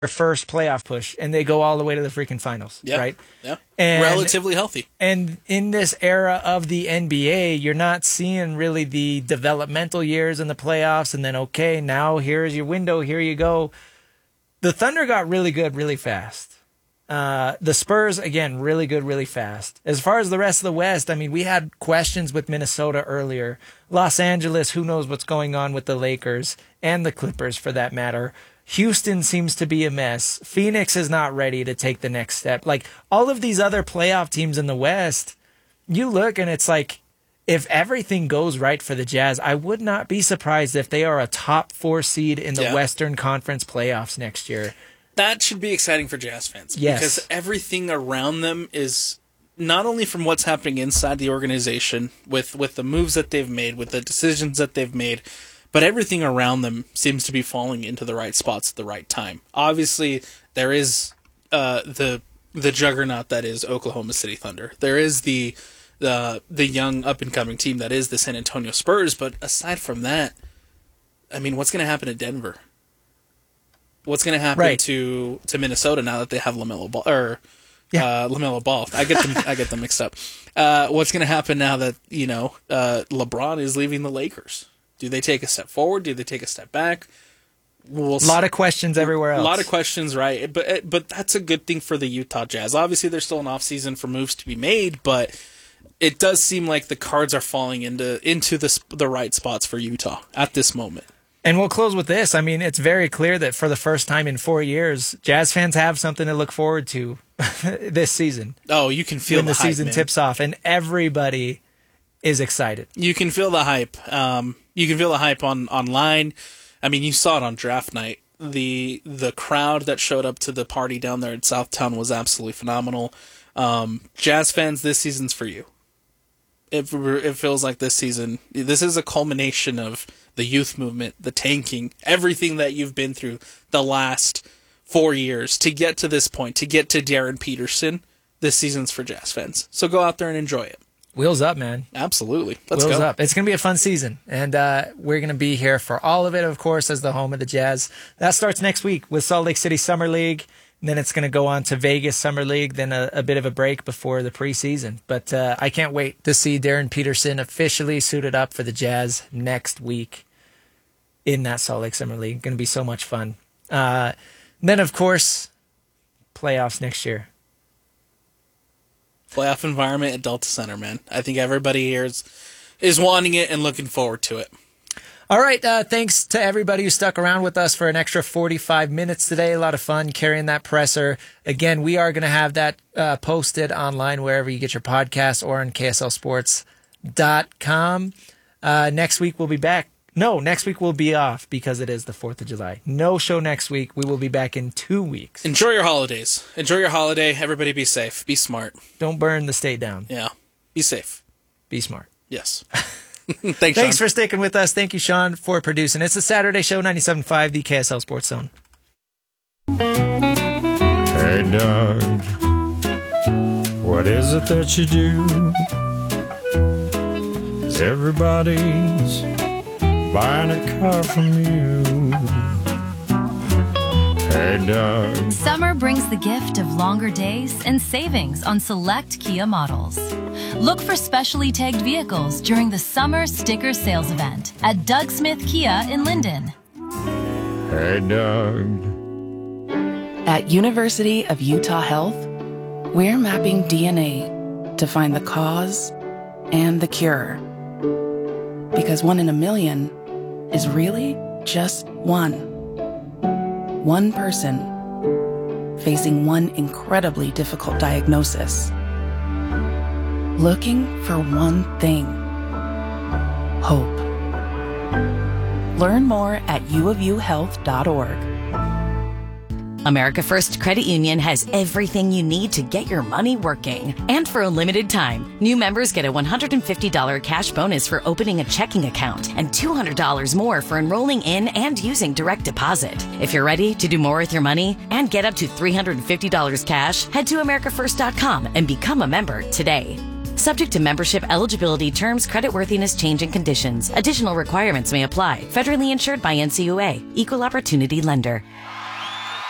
first playoff push, and they go all the way to the freaking finals, right? Yeah, and, relatively healthy. And in this era of the NBA, you're not seeing really the developmental years in the playoffs, and then, okay, now here's your window, here you go. The Thunder got really good really fast. The Spurs, again, really good really fast. As far as the rest of the West, I mean, we had questions with Minnesota earlier. Los Angeles, who knows what's going on with the Lakers and the Clippers for that matter. Houston seems to be a mess. Phoenix is not ready to take the next step. Like, all of these other playoff teams in the West, you look and it's like, if everything goes right for the Jazz, I would not be surprised if they are a top 4 seed in the Western Conference playoffs next year. That should be exciting for Jazz fans. Yes. Because everything around them is not only from what's happening inside the organization with the moves that they've made, with the decisions that they've made, but everything around them seems to be falling into the right spots at the right time. Obviously, there is the juggernaut that is Oklahoma City Thunder. There is the young up-and-coming team that is the San Antonio Spurs. But aside from that, I mean, what's going to happen to Denver? What's going to happen to Minnesota now that they have LaMelo Ball? LaMelo Ball. I get them mixed up. What's going to happen now that LeBron is leaving the Lakers? Do they take a step forward? Do they take a step back? A lot of questions everywhere else. A lot of questions, right? But that's a good thing for the Utah Jazz. Obviously, there's still an offseason for moves to be made, but it does seem like the cards are falling into the right spots for Utah at this moment. And we'll close with this. I mean, it's very clear that for the first time in 4 years, Jazz fans have something to look forward to this season. Oh, you can feel when the the season hype, tips off, and everybody is excited. You can feel the hype. You can feel the hype online. I mean, you saw it on draft night. The crowd that showed up to the party down there at Southtown was absolutely phenomenal. Jazz fans, this season's for you. It feels like this season, this is a culmination of the youth movement, the tanking, everything that you've been through the last 4 years to get to this point, to get to Darren Peterson. This season's for Jazz fans. So go out there and enjoy it. Wheels up, man. Absolutely. Let's Wheels go. up. It's going to be a fun season, and we're going to be here for all of it, of course, as the home of the Jazz. That starts next week with Salt Lake City Summer League, and then it's going to go on to Vegas Summer League, then a bit of a break before the preseason. But I can't wait to see Darren Peterson officially suited up for the Jazz next week in that Salt Lake Summer League. Going to be so much fun. Then, of course, playoffs next year. Playoff environment at Delta Center, man. I think everybody here is wanting it and looking forward to it. All right. Thanks to everybody who stuck around with us for an extra 45 minutes today. A lot of fun carrying that presser. Again, we are going to have that posted online wherever you get your podcasts or on KSLSports.com. Next week we'll be back. No, next week we'll be off because it is the 4th of July. No show next week. We will be back in 2 weeks. Enjoy your holidays. Enjoy your holiday. Everybody be safe. Be smart. Don't burn the state down. Yeah. Be safe. Be smart. Yes. Thanks Sean. For sticking with us. Thank you, Sean, for producing. It's the Saturday Show, 97.5, the KSL Sports Zone. Hey, Doug, what is it that you do? 'Cause everybody's buying a car from you. Hey, Doug. Summer brings the gift of longer days and savings on select Kia models. Look for specially tagged vehicles during the Summer Sticker Sales event at Doug Smith Kia in Linden. Hey, Doug. At University of Utah Health, we're mapping DNA to find the cause and the cure. Because 1 in a million is really just one. One person facing one incredibly difficult diagnosis. Looking for one thing. Hope. Learn more at uofuhealth.org. America First Credit Union has everything you need to get your money working. And for a limited time, new members get a $150 cash bonus for opening a checking account and $200 more for enrolling in and using direct deposit. If you're ready to do more with your money and get up to $350 cash, head to americafirst.com and become a member today. Subject to membership, eligibility, terms, creditworthiness, change, and conditions. Additional requirements may apply. Federally insured by NCUA. Equal Opportunity Lender.